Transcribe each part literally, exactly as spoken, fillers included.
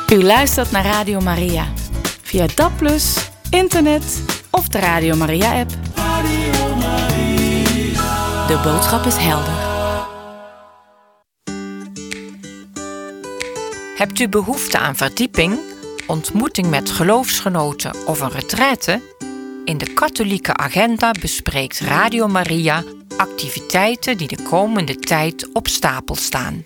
U luistert naar Radio Maria. Via D A B plus, internet of de Radio Maria-app. Radio Maria. De boodschap is helder. Hebt u behoefte aan verdieping, ontmoeting met geloofsgenoten of een retraite? In de katholieke agenda bespreekt Radio Maria activiteiten die de komende tijd op stapel staan.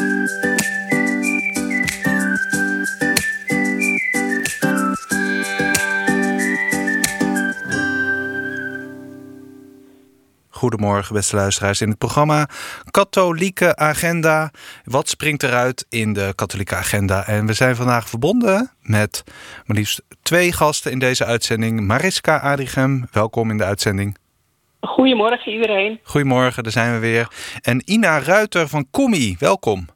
Goedemorgen, beste luisteraars. In het programma Katholieke Agenda. Wat springt eruit in de Katholieke Agenda? En we zijn vandaag verbonden met maar liefst twee gasten in deze uitzending. Mariska Adrichem, welkom in de uitzending. Goedemorgen iedereen. Goedemorgen, daar zijn we weer. En Ina Ruiter van Commie, welkom.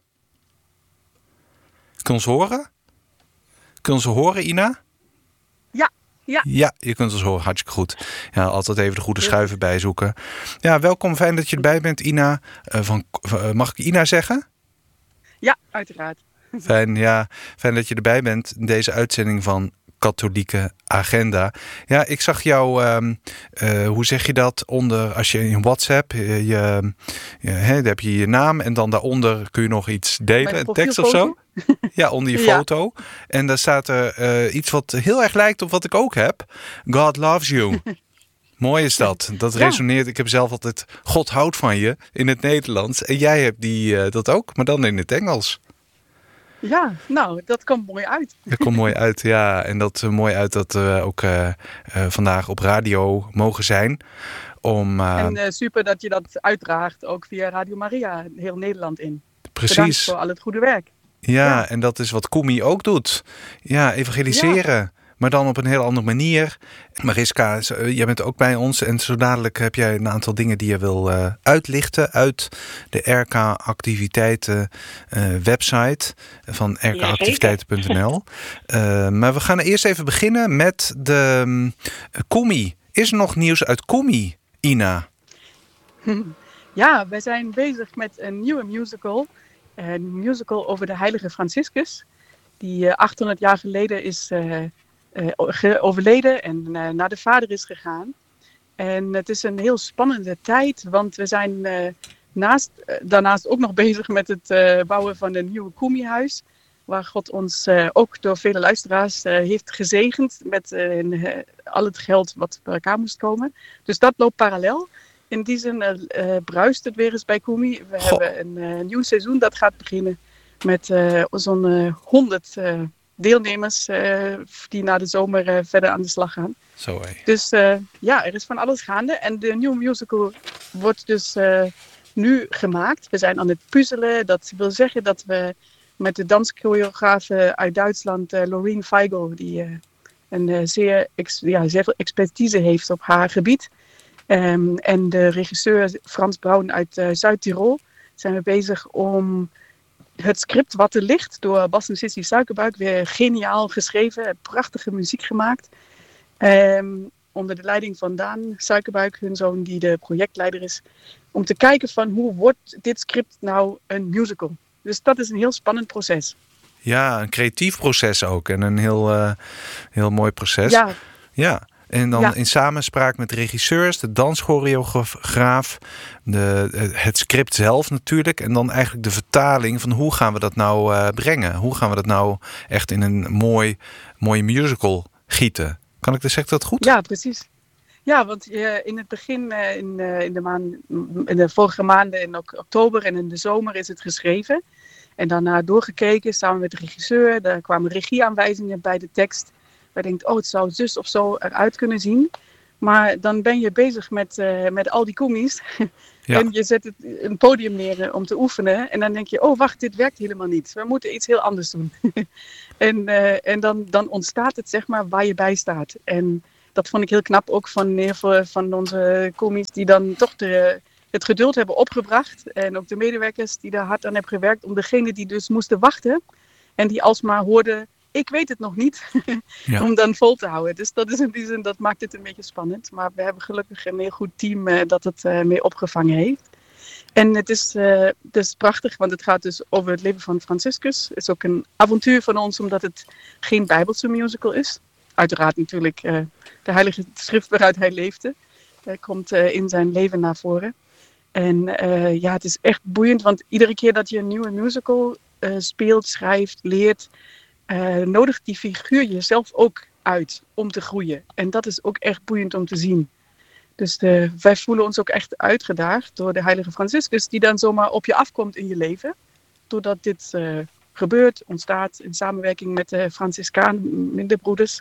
Kun je ons horen? Kun je ons horen, Ina? Ja. Ja. ja, je kunt ons horen. Hartstikke goed. Ja, altijd even de goede schuiven bijzoeken. Ja, welkom. Fijn dat je erbij bent, Ina. Uh, van, uh, mag ik Ina zeggen? Ja, uiteraard. Fijn, ja. Fijn dat je erbij bent in deze uitzending van Katholieke Agenda. Ja, ik zag jou, um, uh, hoe zeg je dat, onder, als je in WhatsApp, je, je, je, hè, dan heb je je naam en dan daaronder kun je nog iets delen, een tekst of zo. Ja, onder je foto. Ja. En daar staat er uh, iets wat heel erg lijkt op wat ik ook heb. God loves you. Mooi is dat. Dat ja. resoneert. Ik heb zelf altijd God houdt van je in het Nederlands. En jij hebt die, uh, dat ook, maar dan in het Engels. Ja, nou, dat komt mooi uit. Dat komt mooi uit, ja. En dat uh, mooi uit dat we ook uh, uh, vandaag op radio mogen zijn. Om, uh, en uh, super dat je dat uitdraagt, ook via Radio Maria, heel Nederland in. Precies. Bedankt voor al het goede werk. Ja, ja. En dat is wat Commie ook doet. Ja, evangeliseren. Ja. Maar dan op een heel andere manier. Mariska, jij bent ook bij ons. En zo dadelijk heb jij een aantal dingen die je wil uh, uitlichten uit de R K-activiteiten uh, website van r k activiteiten punt n l. uh, maar we gaan eerst even beginnen met de um, Commie. Is er nog nieuws uit Commie, Ina? Ja, wij zijn bezig met een nieuwe musical. Een musical over de heilige Franciscus. Die uh, achthonderd jaar geleden is uh, uh, overleden en uh, naar de Vader is gegaan. En het is een heel spannende tijd, want we zijn uh, naast, uh, daarnaast ook nog bezig met het uh, bouwen van een nieuwe Commiehuis. Waar God ons uh, ook door vele luisteraars uh, heeft gezegend met uh, uh, al het geld wat bij elkaar moest komen. Dus dat loopt parallel. In die zin uh, bruist het weer eens bij Commie. We Goh. hebben een uh, nieuw seizoen dat gaat beginnen met uh, zo'n uh, honderd uh, deelnemers uh, die na de zomer uh, verder aan de slag gaan. Zo hé. Dus uh, ja, er is van alles gaande. En de nieuwe musical wordt dus uh, nu gemaakt. We zijn aan het puzzelen. Dat wil zeggen dat we met de danschoreografe uit Duitsland, uh, Loreen Feigl, die uh, een uh, zeer, ex- ja, zeer veel expertise heeft op haar gebied. Um, en de regisseur Frans Braun uit uh, Zuid-Tirol zijn we bezig om het script wat er ligt door Bas en Sissy Suikerbuik weer geniaal geschreven, prachtige muziek gemaakt. Um, onder de leiding van Daan Suikerbuik, hun zoon die de projectleider is, om te kijken van hoe wordt dit script nou een musical. Dus dat is een heel spannend proces. Ja, een creatief proces ook en een heel, uh, heel mooi proces. Ja. Ja. En dan ja. in samenspraak met regisseurs, de danschoreograaf, de, het script zelf natuurlijk. En dan eigenlijk de vertaling van hoe gaan we dat nou uh, brengen? Hoe gaan we dat nou echt in een mooi, mooie musical gieten? Kan ik dus zeg dat goed? Ja, precies. Ja, want uh, in het begin, uh, in, uh, in, de maand, in de vorige maanden, in oktober en in de zomer is het geschreven. En daarna doorgekeken samen met de regisseur. Daar kwamen regieaanwijzingen bij de tekst. Waar je denkt, oh, het zou zus of zo eruit kunnen zien. Maar dan ben je bezig met, uh, met al die commies. Ja. En je zet het, een podium neer om te oefenen. En dan denk je, oh wacht, dit werkt helemaal niet. We moeten iets heel anders doen. en uh, en dan, dan ontstaat het, zeg maar, waar je bij staat. En dat vond ik heel knap ook van heel veel van onze commies die dan toch de, het geduld hebben opgebracht. En ook de medewerkers die daar hard aan hebben gewerkt. Om degene die dus moesten wachten. En die alsmaar hoorden, ik weet het nog niet, ja. om dan vol te houden. Dus dat is in die zin, dat maakt het een beetje spannend. Maar we hebben gelukkig een heel goed team uh, dat het uh, mee opgevangen heeft. En het is, uh, het is prachtig, want het gaat dus over het leven van Franciscus. Het is ook een avontuur van ons, omdat het geen Bijbelse musical is. Uiteraard natuurlijk uh, de heilige schrift waaruit hij leefde. Uh, komt uh, in zijn leven naar voren. En uh, ja, het is echt boeiend, want iedere keer dat je een nieuwe musical uh, speelt, schrijft, leert, uh, nodigt die figuur jezelf ook uit om te groeien. En dat is ook echt boeiend om te zien. Dus de, wij voelen ons ook echt uitgedaagd door de heilige Franciscus, die dan zomaar op je afkomt in je leven. Doordat dit uh, gebeurt, ontstaat in samenwerking met de Franciscanen, middenbroeders.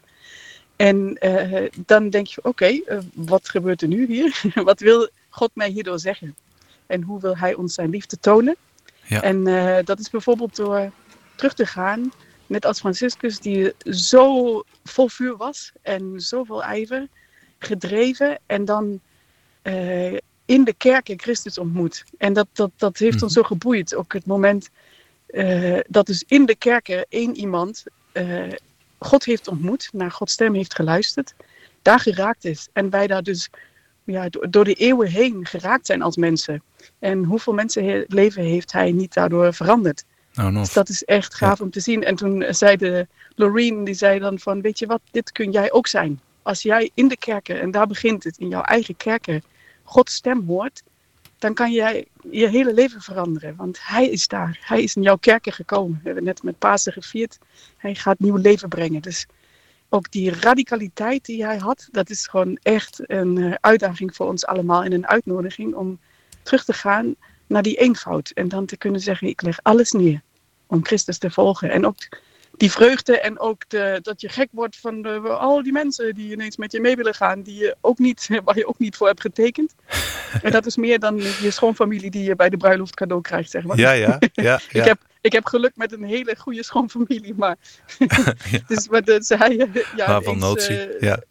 En uh, dan denk je, oké, okay, uh, wat gebeurt er nu hier? Wat wil God mij hierdoor zeggen? En hoe wil hij ons zijn liefde tonen? Ja. En uh, dat is bijvoorbeeld door terug te gaan, net als Franciscus, die zo vol vuur was en zoveel ijver, gedreven en dan uh, in de kerken Christus ontmoet. En dat, dat, dat heeft mm. ons zo geboeid. Ook het moment uh, dat dus in de kerken één iemand uh, God heeft ontmoet, naar Gods stem heeft geluisterd, daar geraakt is. En wij daar dus ja, door de eeuwen heen geraakt zijn als mensen. En hoeveel mensenleven heeft hij niet daardoor veranderd. Oh, no. Dus dat is echt gaaf ja. om te zien. En toen zei de Loreen, die zei dan van, weet je wat, dit kun jij ook zijn. Als jij in de kerken, en daar begint het, in jouw eigen kerken, Gods stem hoort, dan kan jij je hele leven veranderen. Want hij is daar. Hij is in jouw kerken gekomen. We hebben net met Pasen gevierd. Hij gaat nieuw leven brengen. Dus ook die radicaliteit die hij had, dat is gewoon echt een uh, uitdaging voor ons allemaal. En een uitnodiging om terug te gaan naar die eenvoud. En dan te kunnen zeggen, ik leg alles neer om Christus te volgen. En ook die vreugde en ook de, dat je gek wordt van de, al die mensen die ineens met je mee willen gaan, die je ook niet, waar je ook niet voor hebt getekend. En dat is meer dan je schoonfamilie die je bij de bruiloft cadeau krijgt, zeg maar. Ja, ja, ja. ja. ik, heb, ik heb geluk met een hele goede schoonfamilie, maar... ja. Dus wat zei ja, waarvan notie, uh, ja.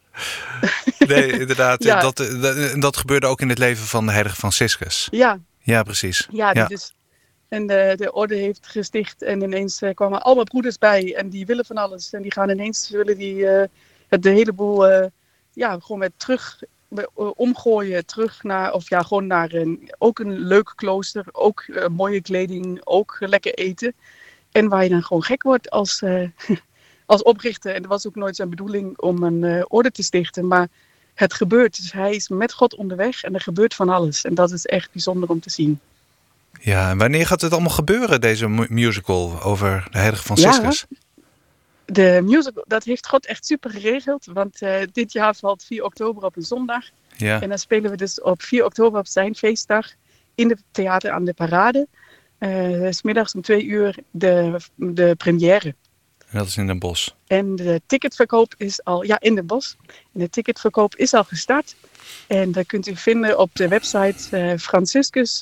Nee, inderdaad. ja. dat, dat, dat gebeurde ook in het leven van de heilige Franciscus. Ja. Ja, precies. Ja, ja. Dus, en de, de orde heeft gesticht en ineens uh, kwamen allemaal broeders bij en die willen van alles. En die gaan ineens, willen die uh, het de hele boel uh, ja, gewoon weer terug uh, omgooien. Terug naar, of ja, gewoon naar een, ook een leuk klooster, ook uh, mooie kleding, ook uh, lekker eten. En waar je dan gewoon gek wordt als, uh, als oprichter. En dat was ook nooit zijn bedoeling om een uh, orde te stichten, maar het gebeurt. Dus hij is met God onderweg en er gebeurt van alles. En dat is echt bijzonder om te zien. Ja, en wanneer gaat het allemaal gebeuren, deze musical over de heilige Franciscus? Ja, de musical, dat heeft God echt super geregeld. Want uh, dit jaar valt vier oktober op een zondag. Ja. En dan spelen we dus op vier oktober op zijn feestdag in het theater aan de Parade. Uh, 's middags om twee uur de, de première. En dat is in Den Bosch. En de ticketverkoop is al, ja, in Den Bosch. En de ticketverkoop is al gestart. En dat kunt u vinden op de website uh, franciscus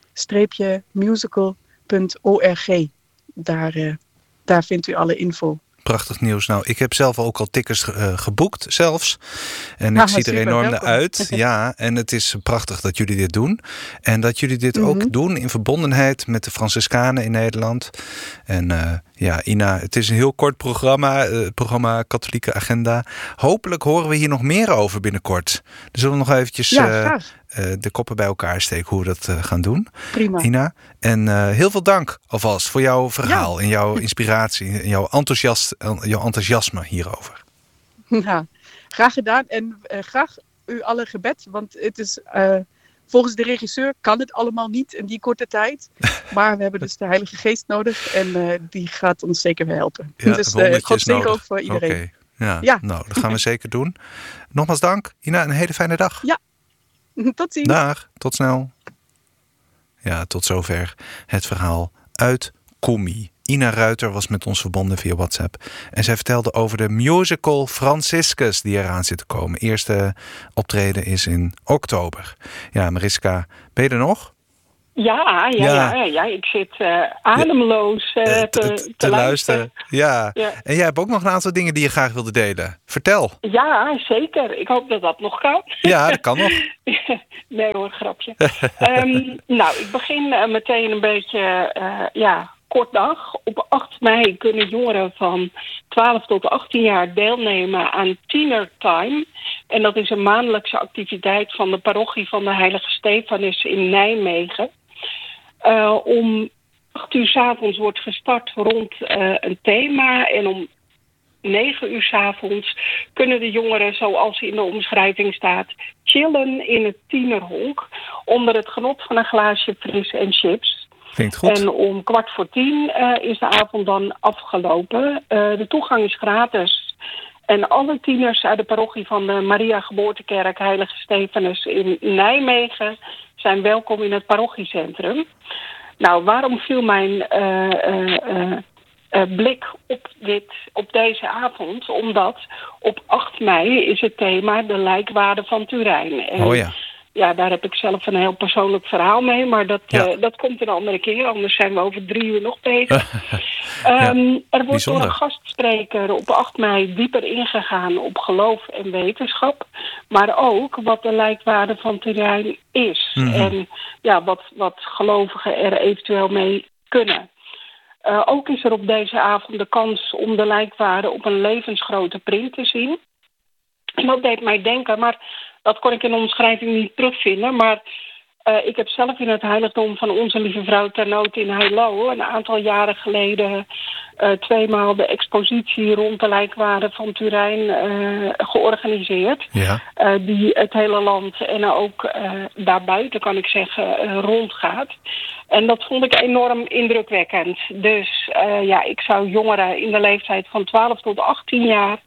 musical punt org. Daar, uh, daar vindt u alle info. Prachtig nieuws. Nou, ik heb zelf ook al tickets uh, geboekt, zelfs. En ik ah, zie er enorm naar uit. Ja, en het is prachtig dat jullie dit doen. En dat jullie dit mm-hmm. ook doen in verbondenheid met de Franciscanen in Nederland. En uh, ja, Ina, het is een heel kort programma. Het uh, programma Katholieke Agenda. Hopelijk horen we hier nog meer over binnenkort. Dan zullen we nog eventjes ja, uh, uh, de koppen bij elkaar steken hoe we dat uh, gaan doen. Prima. Ina. En uh, heel veel dank alvast voor jouw verhaal ja. en jouw inspiratie en jouw, enthousiast, jouw enthousiasme hierover. Ja, graag gedaan en uh, graag u alle gebed, want het is uh, volgens de regisseur kan het allemaal niet in die korte tijd. Maar we hebben dus de Heilige Geest nodig en uh, die gaat ons zeker wel helpen. Ja, dus uh, God zegen ook voor iedereen. Okay. Ja, ja, nou, dat gaan we zeker doen. Nogmaals dank. Ina, een hele fijne dag. Ja, tot ziens. Dag, tot snel. Ja, tot zover het verhaal uit Komi. Ina Ruiter was met ons verbonden via WhatsApp. En zij vertelde over de musical Franciscus die eraan zit te komen. Eerste optreden is in oktober. Ja, Mariska, ben je er nog? Ja, ja, ja. ja, ja. Ik zit uh, ademloos uh, te, te, te, te luisteren. Ja. ja, en jij hebt ook nog een aantal dingen die je graag wilde delen. Vertel. Ja, zeker. Ik hoop dat dat nog kan. Ja, dat kan nog. Nee hoor, grapje. um, nou, ik begin uh, meteen een beetje, uh, ja, kort dag. Op acht mei kunnen jongeren van twaalf tot achttien jaar deelnemen aan Tiener Time. En dat is een maandelijkse activiteit van de parochie van de Heilige Stefanus in Nijmegen. Uh, om acht uur 's avonds wordt gestart rond uh, een thema. En om negen uur 's avonds kunnen de jongeren, zoals in de omschrijving staat, chillen in het tienerhonk onder het genot van een glaasje fris en chips. Klinkt goed. En om kwart voor tien uh, is de avond dan afgelopen. Uh, de toegang is gratis. En alle tieners uit de parochie van de Maria Geboortekerk Heilige Stephanus in Nijmegen zijn welkom in het parochiecentrum. Nou, waarom viel mijn uh, uh, uh, uh, blik op, dit, op deze avond? Omdat op acht mei is het thema de lijkwaarde van Turijn. En oh ja. Ja, daar heb ik zelf een heel persoonlijk verhaal mee. Maar dat, Ja. uh, dat komt een andere keer. Anders zijn we over drie uur nog bezig. ja, um, er wordt bijzonder. door een gastspreker op acht mei dieper ingegaan op geloof en wetenschap. Maar ook wat de lijkwaarde van Turijn is. Mm-hmm. En ja, wat, wat gelovigen er eventueel mee kunnen. Uh, ook is er op deze avond de kans om de lijkwaarde op een levensgrote print te zien. En dat deed mij denken, maar dat kon ik in de omschrijving niet terugvinden. Maar uh, ik heb zelf in het heiligdom van Onze Lieve Vrouw ter Nood in Heilo een aantal jaren geleden uh, tweemaal de expositie rond de lijkwaarde van Turijn uh, georganiseerd. Ja. Uh, die het hele land en ook uh, daarbuiten, kan ik zeggen, uh, rondgaat. En dat vond ik enorm indrukwekkend. Dus uh, ja, ik zou jongeren in de leeftijd van twaalf tot achttien jaar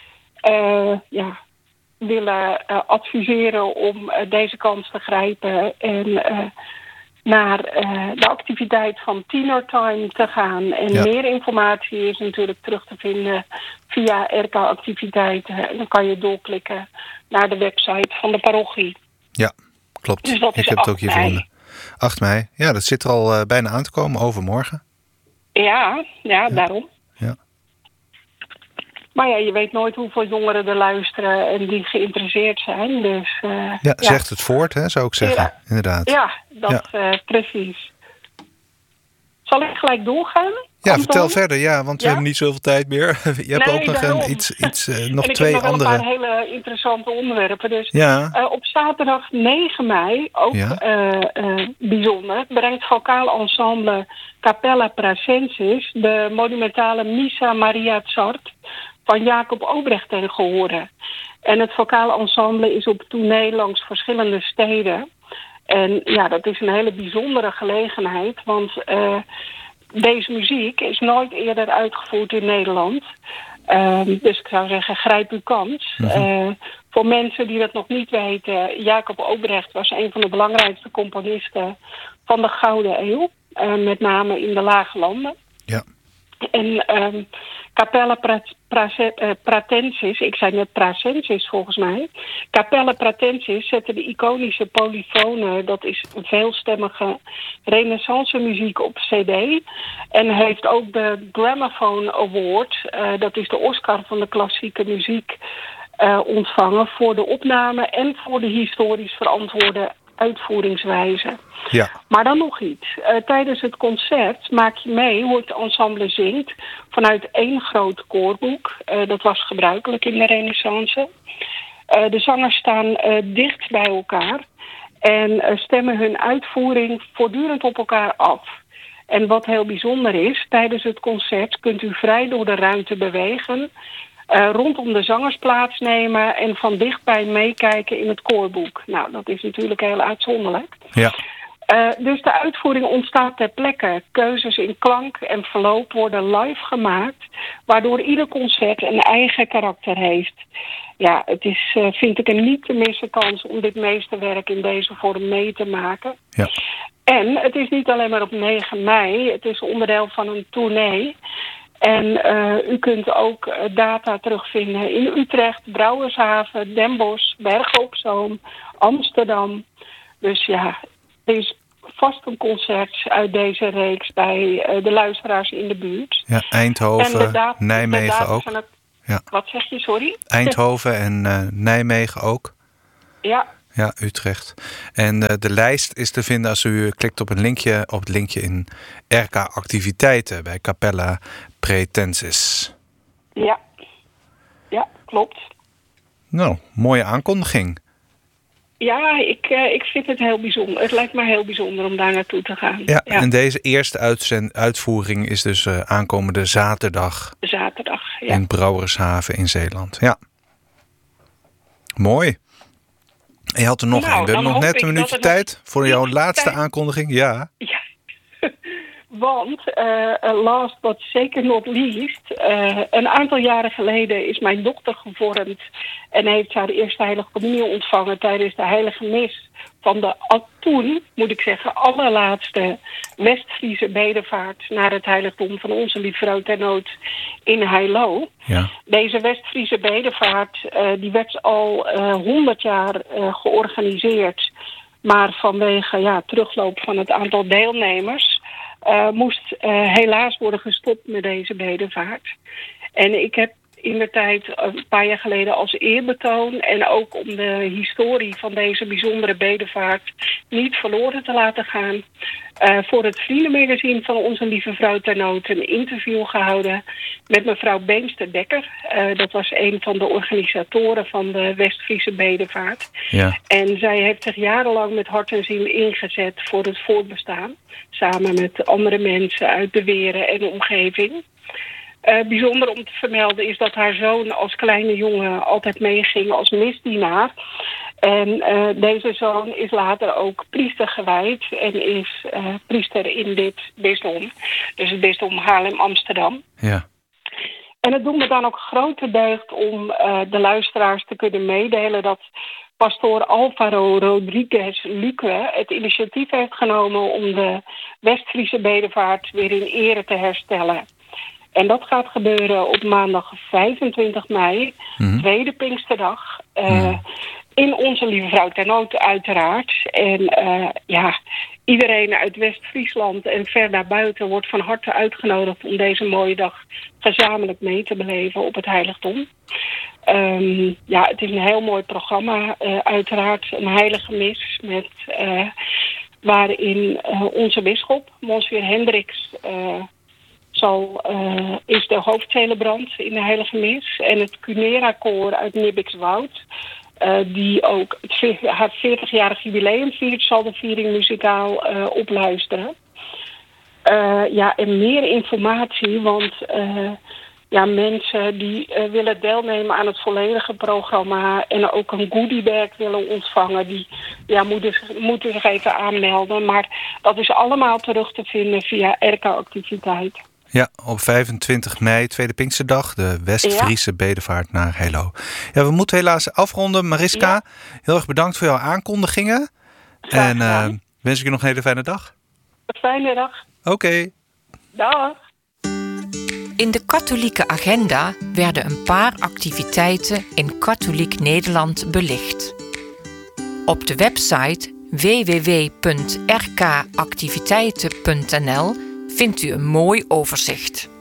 Uh, ja, willen uh, adviseren om uh, deze kans te grijpen en uh, naar uh, de activiteit van Tienertime te gaan. En ja. meer informatie is natuurlijk terug te vinden via R K Activiteiten. En dan kan je doorklikken naar de website van de parochie. Ja, klopt. Dus dat is ik heb het ook hier acht mei. gevonden. acht mei. Ja, dat zit er al uh, bijna aan te komen, overmorgen. Ja, ja, Ja. daarom. Ja. Maar ja, je weet nooit hoeveel jongeren er luisteren en die geïnteresseerd zijn. Dus, uh, Ja, ja, zegt het voort, hè, zou ik zeggen. Ja. Inderdaad. Ja, dat uh, precies. Zal ik gelijk doorgaan? Ja, Anton? vertel verder, ja, want we Ja? hebben niet zoveel tijd meer. Je hebt Nee, ook nog daarom. een, iets, iets uh, nog en ik twee heb nog andere. wel een paar hele interessante onderwerpen. Dus Ja, uh, op zaterdag negen mei, ook Ja. uh, uh, bijzonder, brengt vocaal ensemble Capella Prasensis de monumentale Missa Maria Zart van Jacob Obrecht ten gehore. En het vocaal ensemble is op tournee langs verschillende steden. En ja, dat is een hele bijzondere gelegenheid, want uh, deze muziek is nooit eerder uitgevoerd in Nederland. Uh, dus ik zou zeggen, grijp uw kans. Mm-hmm. Uh, voor mensen die dat nog niet weten, Jacob Obrecht was een van de belangrijkste componisten van de Gouden Eeuw. Uh, met name in de Lage Landen. Ja. En um, Capella pra, pra, uh, Pratensis, ik zei net Prasensis volgens mij. Capella Pratensis zette de iconische polyfone, dat is een veelstemmige renaissance muziek, op cd. En heeft ook de Gramophone Award, uh, dat is de Oscar van de klassieke muziek, uh, ontvangen voor de opname en voor de historisch verantwoorde uitvoeringswijze. Ja. Maar dan nog iets. Uh, tijdens het concert maak je mee hoe het ensemble zingt vanuit één groot koorboek. Uh, dat was gebruikelijk in de Renaissance. Uh, de zangers staan uh, dicht bij elkaar en uh, stemmen hun uitvoering voortdurend op elkaar af. En wat heel bijzonder is, tijdens het concert kunt u vrij door de ruimte bewegen, Uh, rondom de zangers plaatsnemen en van dichtbij meekijken in het koorboek. Nou, dat is natuurlijk heel uitzonderlijk. Ja. Uh, dus de uitvoering ontstaat ter plekke. Keuzes in klank en verloop worden live gemaakt, waardoor ieder concert een eigen karakter heeft. Ja, het is, uh, vind ik, een niet te missen kans om dit meesterwerk in deze vorm mee te maken. Ja. En het is niet alleen maar op negen mei, het is onderdeel van een tournee. En uh, u kunt ook uh, data terugvinden in Utrecht, Brouwershaven, Den Bosch, Bergen op Zoom, Amsterdam. Dus ja, er is vast een concert uit deze reeks bij uh, de luisteraars in de buurt. Ja, Eindhoven, En de data, Nijmegen de data ook. van het, Ja. Wat zeg je, sorry? Eindhoven en uh, Nijmegen ook. Ja. Ja, Utrecht. En uh, de lijst is te vinden als u klikt op een linkje, op het linkje in R K Activiteiten bij Capella Pratensis. Ja. Ja, klopt. Nou, mooie aankondiging. Ja, ik, uh, ik vind het heel bijzonder. Het lijkt me heel bijzonder om daar naartoe te gaan. Ja, ja. En deze eerste uitzend, uitvoering is dus uh, aankomende zaterdag. Zaterdag, ja. In Brouwershaven in Zeeland. Ja. Mooi. En je had er nog nou, één. We hebben nog net een minuutje tijd nog... voor jouw laatste tijd... aankondiging. Ja. Ja. Want, uh, last but zeker not least, uh, een aantal jaren geleden is mijn dochter gevormd en heeft haar eerste heilige communie ontvangen tijdens de heilige mis van de toen, moet ik zeggen, allerlaatste West-Friese bedevaart naar het heiligdom van Onze Lieve Vrouw ter Nood in Heilo. Ja. Deze West-Friese bedevaart uh, die werd al honderd uh, jaar uh, georganiseerd, maar vanwege ja, terugloop van het aantal deelnemers Uh, moest uh, helaas worden gestopt met deze bedevaart. En ik heb in de tijd een paar jaar geleden als eerbetoon en ook om de historie van deze bijzondere bedevaart niet verloren te laten gaan, uh, voor het Vriendenmagazine van Onze Lieve Vrouw ter Nood een interview gehouden met mevrouw Beemster Dekker. Uh, dat was een van de organisatoren van de West-Friese bedevaart. Ja. En zij heeft zich jarenlang met hart en ziel ingezet voor het voortbestaan, samen met andere mensen uit de Weren en de omgeving. Uh, bijzonder om te vermelden is dat haar zoon als kleine jongen altijd meeging als misdienaar. En uh, deze zoon is later ook priester gewijd en is uh, priester in dit bisdom. Dus het bisdom Haarlem-Amsterdam. Ja. En het doet me dan ook grote deugd om uh, de luisteraars te kunnen meedelen dat pastoor Alvaro Rodriguez Luque het initiatief heeft genomen om de West-Friese bedevaart weer in ere te herstellen. En dat gaat gebeuren op maandag vijfentwintig mei, mm-hmm. tweede Pinksterdag, uh, mm. in Onze Lieve Vrouw ter Nood uiteraard. En uh, ja, iedereen uit West-Friesland en ver daarbuiten wordt van harte uitgenodigd om deze mooie dag gezamenlijk mee te beleven op het heiligdom. Um, ja, het is een heel mooi programma, uh, uiteraard een heilige mis met uh, waarin uh, onze bisschop, Monsignor Hendricks, uh, Zal, uh, is de hoofdcelebrant in de heilige mis. En het Cunera-koor uit Nibbikswoud, uh, die ook het, haar veertigjarig jubileum viert, zal de viering muzikaal uh, opluisteren. Uh, ja, en meer informatie, want uh, ja, mensen die uh, willen deelnemen aan het volledige programma en ook een goodiebag willen ontvangen, die ja, moeten, moeten zich even aanmelden. Maar dat is allemaal terug te vinden via R K-activiteit. Ja, op vijfentwintig mei, tweede Pinksterdag, de West-Friese ja. bedevaart naar Heilo. Ja, we moeten helaas afronden. Mariska, ja. heel erg bedankt voor jouw aankondigingen. Graag en uh, wens ik je nog een hele fijne dag. Een fijne dag. Oké. Okay. Dag. In de katholieke agenda werden een paar activiteiten in katholiek Nederland belicht. Op de website w w w punt r k activiteiten punt n l vindt u een mooi overzicht.